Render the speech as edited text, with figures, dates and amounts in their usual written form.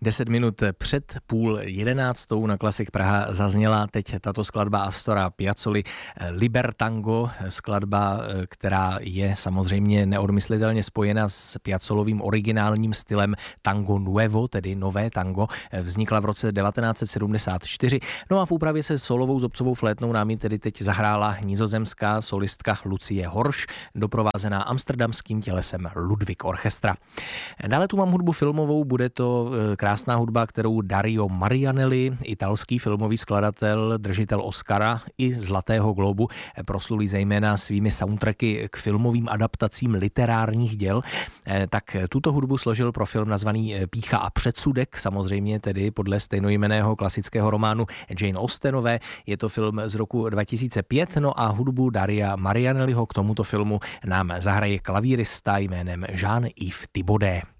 10 minut před 10:30 na Klasik Praha zazněla teď tato skladba Astora Piazzoly Libertango, skladba, která je samozřejmě neodmyslitelně spojena s Piazzolovým originálním stylem tango nuevo, tedy nové tango. Vznikla v roce 1974. No a v úpravě se solovou zobcovou flétnou nám ji tedy teď zahrála nizozemská solistka Lucie Horš, doprovázená amsterdamským tělesem Ludwig Orchestra. Dále tu mám hudbu filmovou, bude to krásná hudba, kterou Dario Marianelli, italský filmový skladatel, držitel Oscara i Zlatého globu, proslulý zejména svými soundtracky k filmovým adaptacím literárních děl, tak tuto hudbu složil pro film nazvaný Pýcha a předsudek, samozřejmě tedy podle stejnojmenného klasického románu Jane Austenové. Je to film z roku 2005, no a hudbu Daria Marianelliho k tomuto filmu nám zahraje klavírista jménem Jean-Yves Thibaudet.